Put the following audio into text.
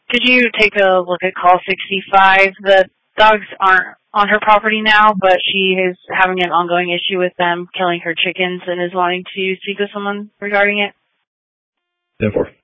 Could you take a look at call 65? The dogs aren't on her property now, but she is having an ongoing issue with them killing her chickens and is wanting to speak with someone regarding it. 10-4.